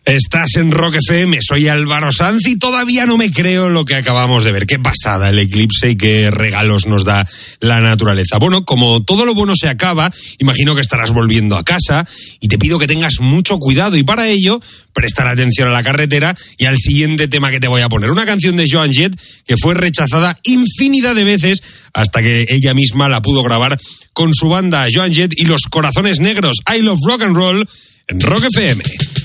Estás en Rock FM, soy Álvaro Sanz y todavía no me creo lo que acabamos de ver. Qué pasada el eclipse y qué regalos nos da la naturaleza. Bueno, como todo lo bueno se acaba, imagino que estarás volviendo a casa y te pido que tengas mucho cuidado y para ello prestar atención a la carretera y al siguiente tema que te voy a poner. Una canción de Joan Jett que fue rechazada infinidad de veces hasta que ella misma la pudo grabar con su banda Joan Jett y los Corazones Negros. I Love Rock and Roll en Rock FM.